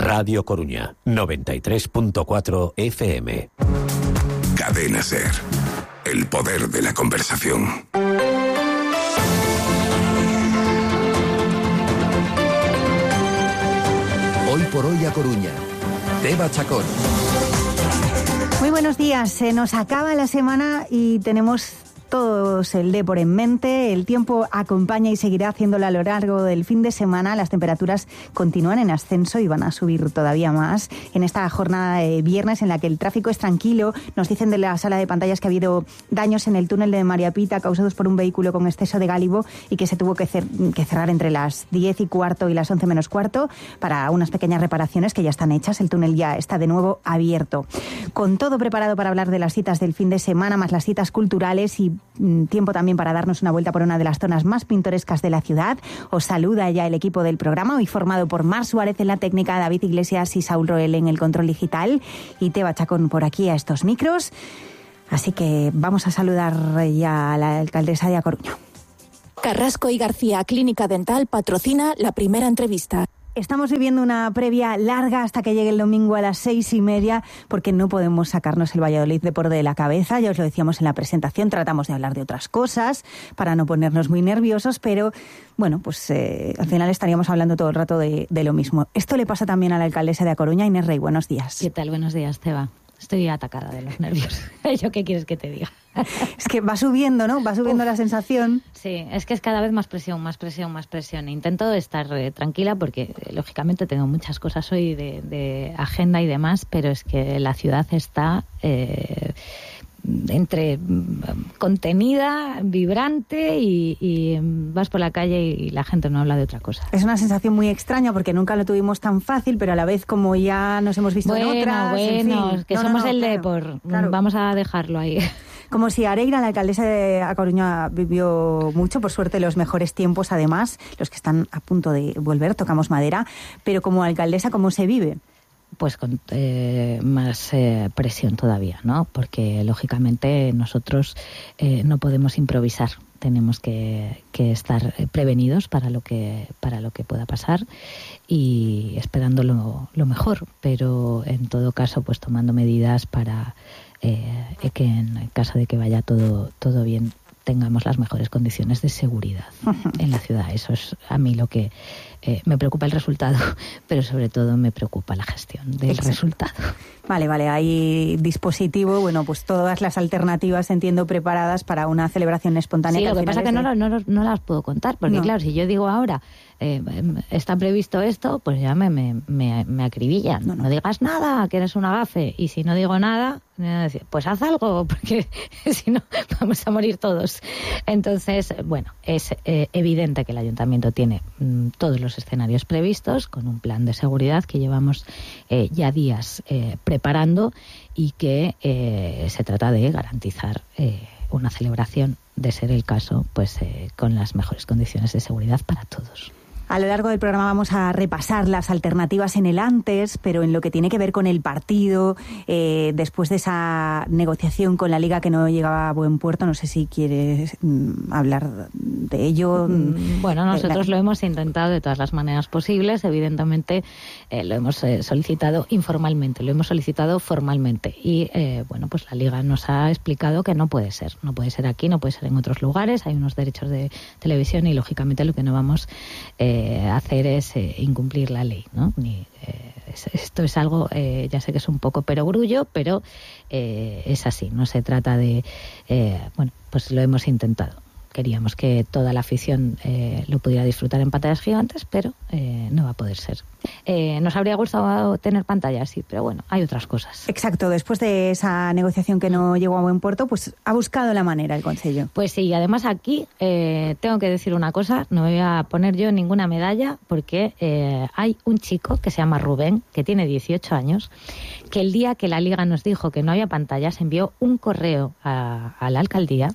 Radio Coruña, 93.4 FM. Cadena SER. El poder de la conversación. Hoy por hoy a Coruña. Teba Chacón. Muy buenos días. Se nos acaba la semana y tenemos todos el depor en mente. El tiempo acompaña y seguirá haciéndolo a lo largo del fin de semana. Las temperaturas continúan en ascenso y van a subir todavía más en esta jornada de viernes en la que el tráfico es tranquilo. Nos dicen de la sala de pantallas que ha habido daños en el túnel de María Pita causados por un vehículo con exceso de gálibo y que se tuvo que cerrar entre las 10:15 y las 11:15 para unas pequeñas reparaciones que ya están hechas. El túnel ya está de nuevo abierto. Con todo preparado para hablar de las citas del fin de semana, más las citas culturales y tiempo también para darnos una vuelta por una de las zonas más pintorescas de la ciudad. Os saluda ya el equipo del programa, hoy formado por Mar Suárez en la técnica, David Iglesias y Saúl Roel en el control digital y Teba Chacón por aquí a estos micros. Así que vamos a saludar ya a la alcaldesa de A Coruña. Carrasco y García Clínica Dental patrocina la primera entrevista. Estamos viviendo una previa larga hasta que llegue el domingo a las 6:30, porque no podemos sacarnos el Valladolid Depor de la cabeza. Ya os lo decíamos en la presentación, tratamos de hablar de otras cosas para no ponernos muy nerviosos, pero bueno, pues al final estaríamos hablando todo el rato de lo mismo. Esto le pasa también a la alcaldesa de A Coruña, Inés Rey. Buenos días. ¿Qué tal? Buenos días, Teba. Estoy atacada de los nervios. ¿Yo qué quieres que te diga? Es que va subiendo, ¿no? Va subiendo la sensación. Sí, es que es cada vez más presión, más presión, más presión. Intento estar tranquila porque, lógicamente, tengo muchas cosas hoy de agenda y demás, pero es que la ciudad está entre contenida, vibrante y vas por la calle y la gente no habla de otra cosa. Es una sensación muy extraña porque nunca lo tuvimos tan fácil, pero a la vez como ya nos hemos visto en otras... Bueno, en fin. que somos el claro, Depor. Claro. Vamos a dejarlo ahí. Como si Areira, la alcaldesa de A Coruña, vivió mucho, por suerte los mejores tiempos, además, los que están a punto de volver, tocamos madera, pero como alcaldesa, ¿cómo se vive? Pues con más presión todavía, ¿no? Porque lógicamente nosotros no podemos improvisar, tenemos que estar prevenidos para lo que pueda pasar y esperando lo mejor, pero en todo caso pues tomando medidas para que en caso de que vaya todo bien tengamos las mejores condiciones de seguridad en la ciudad. Eso es a mí lo que me preocupa, el resultado, pero sobre todo me preocupa la gestión del resultado. Vale, hay dispositivo, bueno, pues todas las alternativas, entiendo, preparadas para una celebración espontánea. Sí, lo que pasa es que no las puedo contar, porque claro, si yo digo ahora, está previsto esto, pues ya me acribillan. No digas nada, que eres una gafe, y si no digo nada, pues haz algo, porque si no vamos a morir todos. Entonces, bueno, es evidente que el ayuntamiento tiene todos los escenarios previstos, con un plan de seguridad que llevamos ya días preparando y que se trata de garantizar una celebración, de ser el caso, pues con las mejores condiciones de seguridad para todos. A lo largo del programa vamos a repasar las alternativas en el antes, pero en lo que tiene que ver con el partido, después de esa negociación con la Liga que no llegaba a buen puerto, no sé si quieres hablar de ello. Bueno, nosotros lo hemos intentado de todas las maneras posibles, evidentemente lo hemos solicitado informalmente, lo hemos solicitado formalmente y bueno, pues la Liga nos ha explicado que no puede ser aquí, no puede ser en otros lugares, hay unos derechos de televisión y lógicamente lo que no vamos hacer es incumplir la ley, ¿no? Esto es algo, ya sé que es un poco perogrullo, pero es así, no se trata de... bueno, pues lo hemos intentado. Queríamos que toda la afición lo pudiera disfrutar en pantallas gigantes, pero no va a poder ser. Nos habría gustado tener pantallas, sí, pero bueno, hay otras cosas. Exacto, después de esa negociación que no llegó a buen puerto, pues ha buscado la manera el Concello. Pues sí, además aquí tengo que decir una cosa, no me voy a poner yo ninguna medalla, porque hay un chico que se llama Rubén, que tiene 18 años, que el día que la Liga nos dijo que no había pantallas, envió un correo a la alcaldía,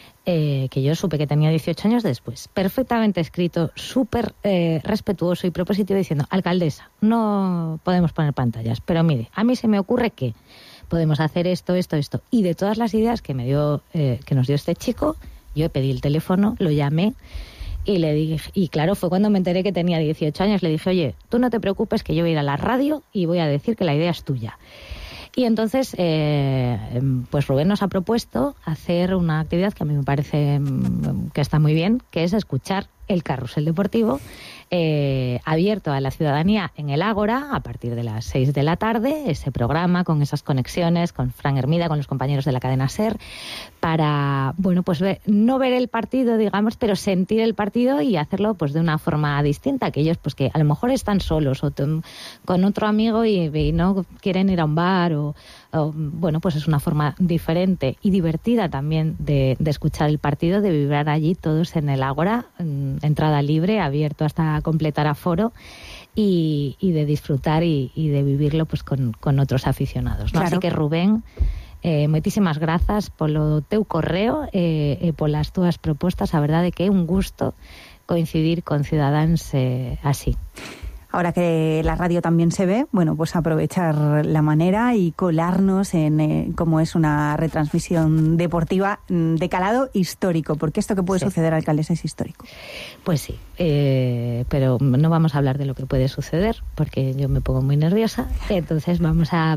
que yo supe que tenía 18 años después, perfectamente escrito, súper respetuoso y propositivo, diciendo: alcaldesa, no podemos poner pantallas, pero mire, a mí se me ocurre que podemos hacer esto, y de todas las ideas que nos dio este chico, yo pedí el teléfono, lo llamé Y le dije, y claro, fue cuando me enteré que tenía 18 años, le dije, oye, tú no te preocupes que yo voy a ir a la radio y voy a decir que la idea es tuya. Y entonces, pues Rubén nos ha propuesto hacer una actividad que a mí me parece que está muy bien, que es escuchar el Carrusel Deportivo, abierto a la ciudadanía en el Ágora a partir de las 6 de la tarde, ese programa con esas conexiones con Fran Hermida, con los compañeros de la cadena SER, para, bueno, pues no ver el partido, digamos, pero sentir el partido y hacerlo pues de una forma distinta, que ellos pues que a lo mejor están solos o con otro amigo y no quieren ir a un bar o bueno, pues es una forma diferente y divertida también de escuchar el partido, de vibrar allí todos en el Ágora, entrada libre, abierto hasta completar aforo y de disfrutar y de vivirlo pues con otros aficionados, ¿no? Claro. Así que Rubén, moitísimas grazas polo teu correo polas túas propostas, a verdade que é un gusto coincidir con cidadáns así. Ahora que la radio también se ve, bueno, pues aprovechar la manera y colarnos en cómo es una retransmisión deportiva de calado histórico, porque esto que puede suceder, alcaldesa, es histórico. Pues sí, pero no vamos a hablar de lo que puede suceder, porque yo me pongo muy nerviosa, entonces vamos a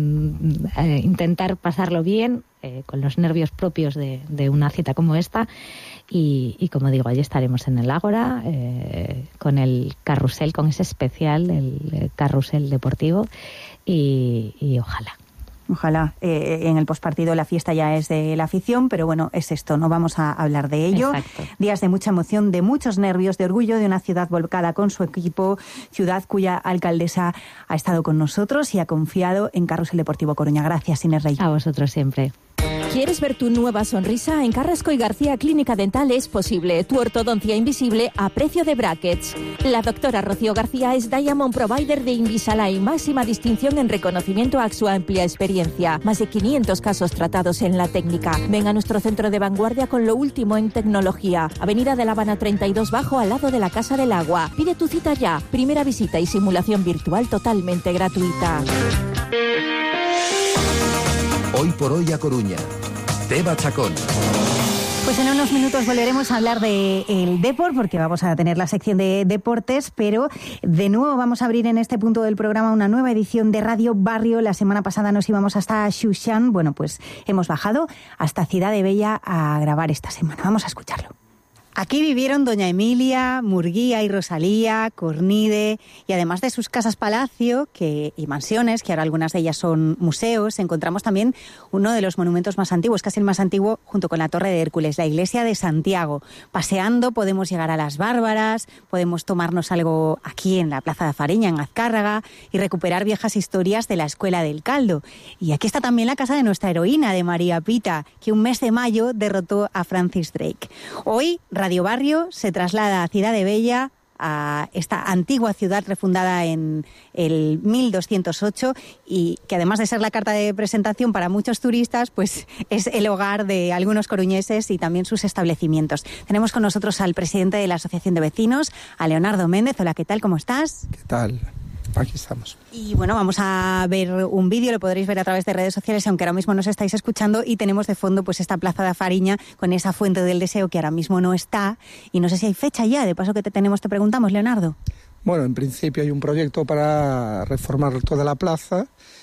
intentar pasarlo bien, con los nervios propios de una cita como esta. Y como digo, allí estaremos en el Ágora con el carrusel, con ese especial, el carrusel deportivo y ojalá. Ojalá. En el postpartido la fiesta ya es de la afición, pero bueno, es esto, no vamos a hablar de ello. Exacto. Días de mucha emoción, de muchos nervios, de orgullo de una ciudad volcada con su equipo, ciudad cuya alcaldesa ha estado con nosotros y ha confiado en Carrusel Deportivo Coruña. Gracias, Inés Rey. A vosotros siempre. ¿Quieres ver tu nueva sonrisa? En Carrasco y García Clínica Dental es posible. Tu ortodoncia invisible a precio de brackets. La doctora Rocío García es Diamond Provider de Invisalign, máxima distinción en reconocimiento a su amplia experiencia. Más de 500 casos tratados en la técnica. Ven a nuestro centro de vanguardia con lo último en tecnología. Avenida de La Habana 32 Bajo, al lado de la Casa del Agua. Pide tu cita ya. Primera visita y simulación virtual totalmente gratuita. Hoy por hoy a Coruña. Teba Chacón. Pues en unos minutos volveremos a hablar del Depor, porque vamos a tener la sección de deportes, pero de nuevo vamos a abrir en este punto del programa una nueva edición de Radio Barrio. La semana pasada nos íbamos hasta Xuxán. Bueno, pues hemos bajado hasta Cidade Bella a grabar esta semana. Vamos a escucharlo. Aquí vivieron doña Emilia, Murguía y Rosalía, Cornide, y además de sus casas palacio y mansiones, que ahora algunas de ellas son museos, encontramos también uno de los monumentos más antiguos, casi el más antiguo, junto con la Torre de Hércules, la iglesia de Santiago. Paseando podemos llegar a Las Bárbaras, podemos tomarnos algo aquí en la Plaza de Fariña, en Azcárraga, y recuperar viejas historias de la Escuela del Caldo. Y aquí está también la casa de nuestra heroína, de María Pita, que un mes de mayo derrotó a Francis Drake. Hoy, Radio Barrio se traslada a Cidade Bella, a esta antigua ciudad refundada en el 1208 y que además de ser la carta de presentación para muchos turistas, pues es el hogar de algunos coruñeses y también sus establecimientos. Tenemos con nosotros al presidente de la Asociación de Vecinos, a Leonardo Méndez. Hola, ¿qué tal? ¿Cómo estás? ¿Qué tal? Aquí estamos. Y bueno, vamos a ver un vídeo, lo podréis ver a través de redes sociales, aunque ahora mismo nos estáis escuchando, y tenemos de fondo pues esta Plaza de Fariña con esa fuente del deseo que ahora mismo no está, y no sé si hay fecha ya, de paso que te preguntamos, Leonardo. Bueno, en principio hay un proyecto para reformar toda la plaza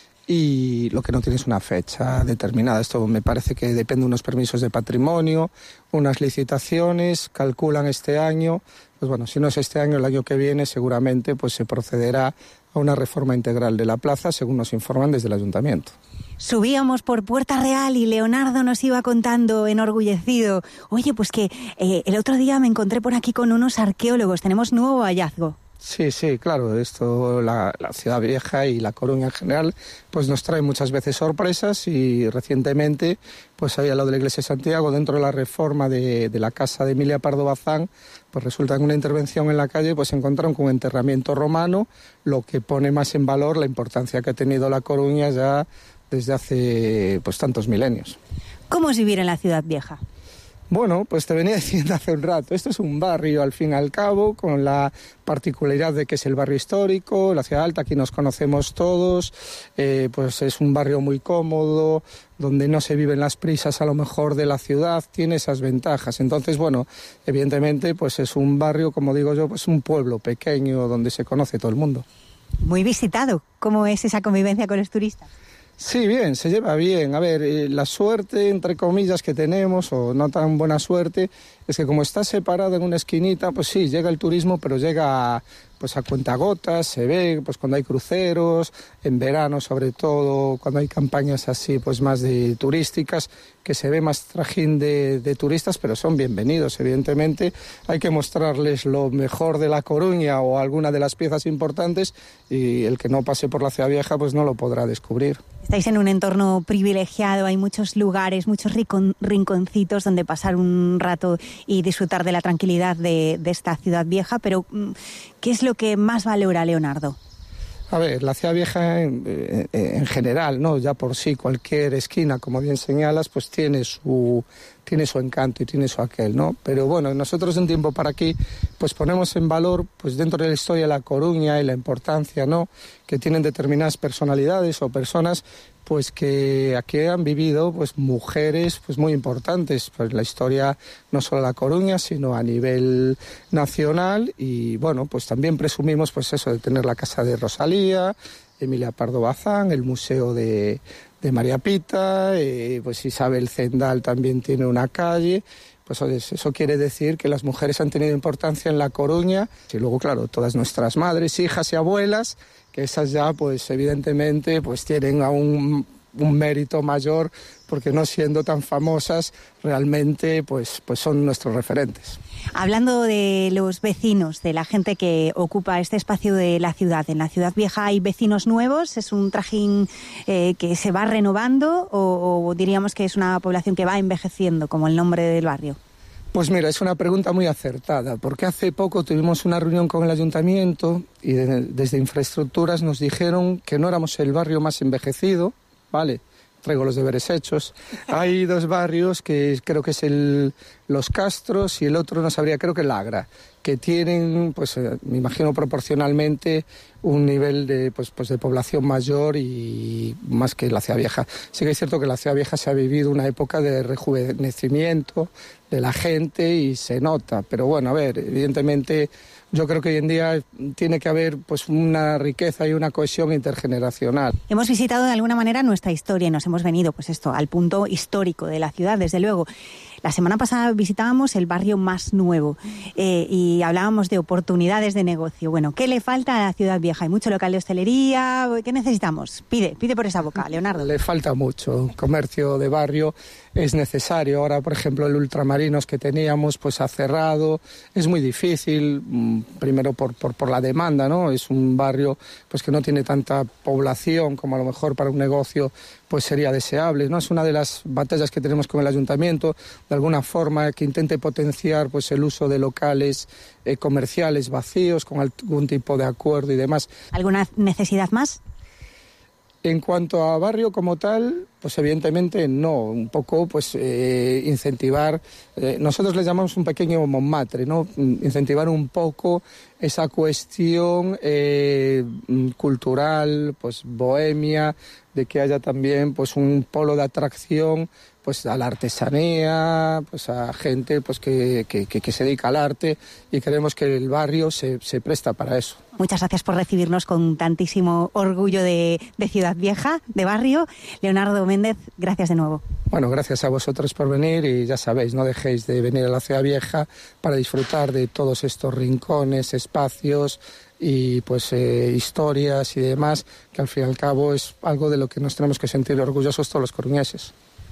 y lo que no tiene es una fecha determinada. Esto me parece que depende de unos permisos de patrimonio, unas licitaciones, calculan este año. Pues bueno, si no es este año, el año que viene seguramente pues se procederá a una reforma integral de la plaza, según nos informan desde el ayuntamiento. Subíamos por Puerta Real y Leonardo nos iba contando enorgullecido. Oye, pues que el otro día me encontré por aquí con unos arqueólogos, tenemos nuevo hallazgo. Sí, claro, esto, la ciudad vieja y la Coruña en general, pues nos trae muchas veces sorpresas y recientemente, pues ahí al lado de la iglesia de Santiago, dentro de la reforma de la casa de Emilia Pardo Bazán, pues resulta que en una intervención en la calle pues se encontraron con un enterramiento romano, lo que pone más en valor la importancia que ha tenido la Coruña ya desde hace pues tantos milenios. ¿Cómo es vivir en la ciudad vieja? Bueno, pues te venía diciendo hace un rato, esto es un barrio al fin y al cabo, con la particularidad de que es el barrio histórico, la Ciudad Alta, aquí nos conocemos todos, pues es un barrio muy cómodo, donde no se viven las prisas a lo mejor de la ciudad, tiene esas ventajas. Entonces, bueno, evidentemente pues es un barrio, como digo yo, pues un pueblo pequeño donde se conoce todo el mundo. Muy visitado. ¿Cómo es esa convivencia con los turistas? Sí, bien, se lleva bien. A ver, la suerte, entre comillas, que tenemos, o no tan buena suerte, es que como está separado en una esquinita, pues sí, llega el turismo, pero llega pues a cuentagotas, se ve pues cuando hay cruceros, en verano sobre todo, cuando hay campañas así pues más de turísticas, que se ve más trajín de turistas, pero son bienvenidos, evidentemente. Hay que mostrarles lo mejor de La Coruña o alguna de las piezas importantes, y el que no pase por la Ciudad Vieja pues no lo podrá descubrir. Estáis en un entorno privilegiado, hay muchos lugares, muchos rinconcitos donde pasar un rato y disfrutar de la tranquilidad de esta Ciudad Vieja, pero ¿qué es lo que más valora Leonardo? A ver, la Ciudad Vieja en general, ¿no? Ya por sí, cualquier esquina, como bien señalas, pues tiene su encanto y tiene su aquel, ¿no? Pero bueno, nosotros de un tiempo para aquí, pues ponemos en valor, pues dentro de la historia de La Coruña y la importancia, ¿no?, que tienen determinadas personalidades o personas, pues que aquí han vivido pues mujeres pues muy importantes, pues la historia no solo de La Coruña, sino a nivel nacional. Y bueno, pues también presumimos pues eso de tener la casa de Rosalía, Emilia Pardo Bazán, el museo de María Pita, pues Isabel Zendal también tiene una calle. Pues eso quiere decir que las mujeres han tenido importancia en La Coruña. Y luego, claro, todas nuestras madres, hijas y abuelas, que esas ya, pues evidentemente, pues tienen aún un mérito mayor, porque no siendo tan famosas, realmente pues son nuestros referentes. Hablando de los vecinos, de la gente que ocupa este espacio de la ciudad, en la Ciudad Vieja hay vecinos nuevos, es un trajín que se va renovando o diríamos que es una población que va envejeciendo, como el nombre del barrio. Pues mira, es una pregunta muy acertada, porque hace poco tuvimos una reunión con el ayuntamiento y desde infraestructuras nos dijeron que no éramos el barrio más envejecido, ¿vale? Traigo los deberes hechos. Hay dos barrios que creo que es Los Castros y el otro no sabría, creo que el Agra, que tienen, pues me imagino proporcionalmente, un nivel de población mayor y más que la Ciudad Vieja. Sí que es cierto que la Ciudad Vieja se ha vivido una época de rejuvenecimiento de la gente y se nota, pero bueno, a ver, evidentemente yo creo que hoy en día tiene que haber pues una riqueza y una cohesión intergeneracional. Hemos visitado de alguna manera nuestra historia y nos hemos venido pues esto al punto histórico de la ciudad, desde luego. La semana pasada visitábamos el barrio más nuevo y hablábamos de oportunidades de negocio. Bueno, ¿qué le falta a la Ciudad Vieja? ¿Hay mucho local de hostelería? ¿Qué necesitamos? Pide por esa boca, Leonardo. Le falta mucho. Comercio de barrio es necesario. Ahora, por ejemplo, el Ultramarinos que teníamos pues ha cerrado. Es muy difícil, primero por la demanda, ¿no? Es un barrio pues que no tiene tanta población como a lo mejor para un negocio pues sería deseable, ¿no? Es una de las batallas que tenemos con el ayuntamiento, de alguna forma que intente potenciar pues el uso de locales comerciales vacíos con algún tipo de acuerdo y demás. ¿Alguna necesidad más? En cuanto a barrio como tal, pues evidentemente no, un poco pues incentivar, nosotros le llamamos un pequeño Montmartre, ¿no? Incentivar un poco esa cuestión cultural, pues bohemia, de que haya también pues un polo de atracción pues a la artesanía, pues a gente pues que se dedica al arte, y creemos que el barrio se presta para eso. Muchas gracias por recibirnos con tantísimo orgullo de Ciudad Vieja, de barrio. Leonardo Méndez, gracias de nuevo. Bueno, gracias a vosotros por venir y ya sabéis, no dejéis de venir a la Ciudad Vieja para disfrutar de todos estos rincones, espacios y pues historias y demás, que al fin y al cabo es algo de lo que nos tenemos que sentir orgullosos todos los coruñeses.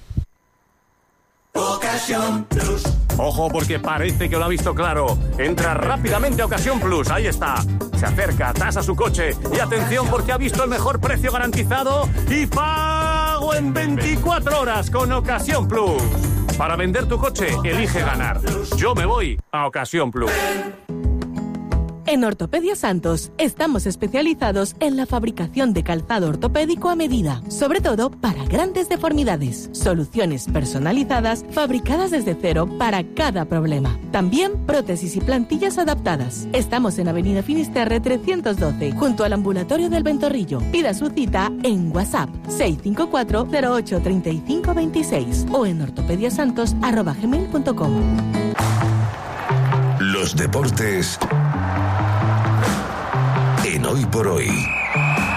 Ocasión Plus. Ojo, porque parece que lo ha visto claro. Entra rápidamente a Ocasión Plus, ahí está. Se acerca, tasa su coche y atención porque ha visto el mejor precio garantizado y pago en 24 horas con Ocasión Plus. Para vender tu coche, elige ganar. Yo me voy a Ocasión Plus. En Ortopedia Santos estamos especializados en la fabricación de calzado ortopédico a medida, sobre todo para grandes deformidades. Soluciones personalizadas fabricadas desde cero para cada problema. También prótesis y plantillas adaptadas. Estamos en Avenida Finisterre 312, junto al ambulatorio del Ventorrillo. Pida su cita en WhatsApp 654 08 35 26 o en ortopediasantos@gmail.com. Los deportes en Hoy por Hoy.